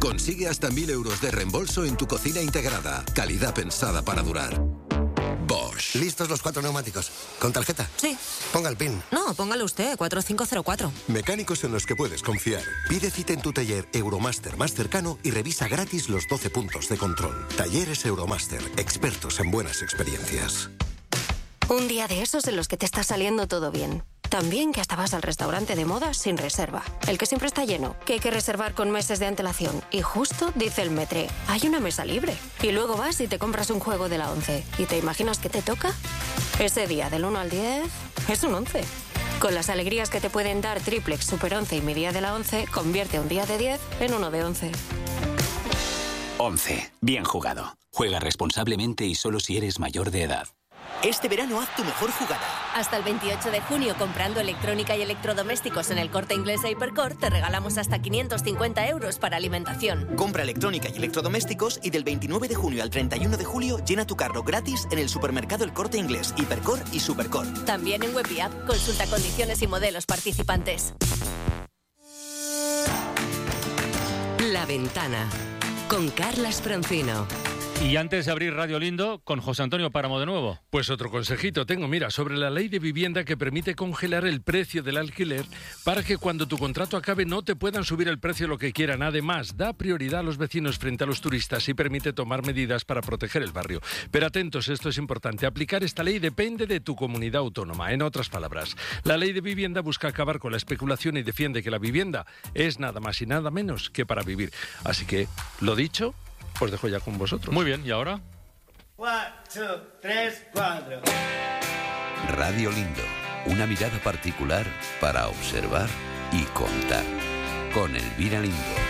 Consigue hasta 1.000 euros de reembolso en tu cocina integrada. Calidad pensada para durar. Bosch. ¿Listos los 4 neumáticos? ¿Con tarjeta? Sí. Ponga el PIN. No, póngalo usted, 4504. Mecánicos en los que puedes confiar. Pide cita en tu taller Euromaster más cercano y revisa gratis los 12 puntos de control. Talleres Euromaster, expertos en buenas experiencias. Un día de esos en los que te está saliendo todo bien. También que hasta vas al restaurante de moda sin reserva. El que siempre está lleno, que hay que reservar con meses de antelación. Y justo dice el Metre, hay una mesa libre. Y luego vas y te compras un juego de la 11. ¿Y te imaginas que te toca? Ese día del 1 al 10 es un 11. Con las alegrías que te pueden dar Triplex, Super 11 y mi día de la 11, convierte un día de 10 en uno de 11. 11. Bien jugado. Juega responsablemente y solo si eres mayor de edad. Este verano haz tu mejor jugada. Hasta el 28 de junio, comprando electrónica y electrodomésticos en el Corte Inglés e Hipercor, te regalamos hasta 550 euros para alimentación. Compra electrónica y electrodomésticos y del 29 de junio al 31 de julio llena tu carro gratis en el supermercado El Corte Inglés, Hipercor y Supercor. También en web y app. Consulta condiciones y modelos participantes. La Ventana, con Carlas Francino. Y antes de abrir Radio Lindo, con José Antonio Páramo de nuevo. Pues otro consejito tengo, mira, sobre la ley de vivienda que permite congelar el precio del alquiler para que cuando tu contrato acabe no te puedan subir el precio lo que quieran. Además, da prioridad a los vecinos frente a los turistas y permite tomar medidas para proteger el barrio. Pero atentos, esto es importante. Aplicar esta ley depende de tu comunidad autónoma. En otras palabras, la ley de vivienda busca acabar con la especulación y defiende que la vivienda es nada más y nada menos que para vivir. Así que, lo dicho, os dejo ya con vosotros. Muy bien, ¿y ahora? 1, 2, 3, 4. Radio Lindo, una mirada particular para observar y contar. Con Elvira Lindo.